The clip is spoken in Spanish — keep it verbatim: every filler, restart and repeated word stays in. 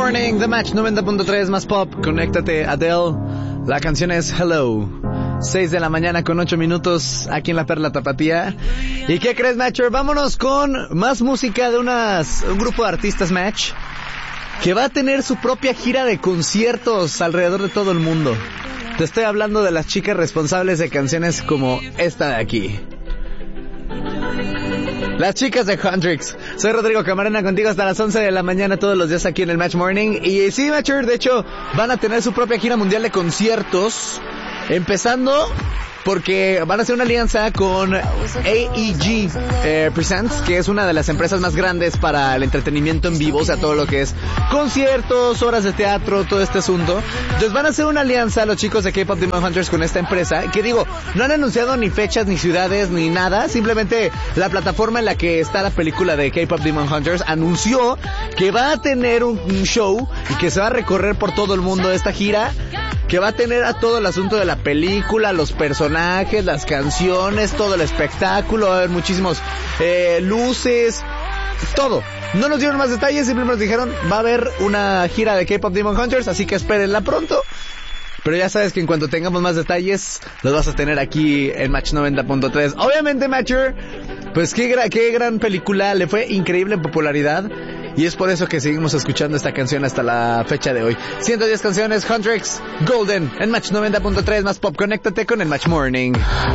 Morning, The Match noventa punto tres más pop. Conéctate, Adele. La canción es Hello. seis de la mañana con ocho minutos aquí en La Perla Tapatía. ¿Y qué crees, Matcher? Vámonos con más música de unas un grupo de artistas, Match, que va a tener su propia gira de conciertos alrededor de todo el mundo. Te estoy hablando de las chicas responsables de canciones como esta de aquí. Las chicas de Huntrix. Soy Rodrigo Camarena, contigo hasta las once de la mañana todos los días aquí en el Match Morning. Y sí, Matcher, de hecho, van a tener su propia gira mundial de conciertos, empezando porque van a hacer una alianza con A E G eh, Presents, que es una de las empresas más grandes para el entretenimiento en vivo, o sea, todo lo que es conciertos, obras de teatro, todo este asunto. Entonces van a hacer una alianza los chicos de K-Pop Demon Hunters con esta empresa, que digo, no han anunciado ni fechas, ni ciudades, ni nada, simplemente la plataforma en la que está la película de K-Pop Demon Hunters anunció que va a tener un, un show y que se va a recorrer por todo el mundo esta gira, que va a tener a todo el asunto de la película, los personajes, las canciones, todo el espectáculo, va a haber muchísimos eh, luces, todo. No nos dieron más detalles, simplemente nos dijeron, va a haber una gira de K-Pop Demon Hunters, así que espérenla pronto. Pero ya sabes que en cuanto tengamos más detalles, los vas a tener aquí en Match noventa punto tres. Obviamente, Matcher, pues qué, gra- qué gran película, le fue increíble en popularidad. Y es por eso que seguimos escuchando esta canción hasta la fecha de hoy. ciento diez canciones, Huntrix, Golden, en Match noventa punto tres más pop. Conéctate con el Match Morning.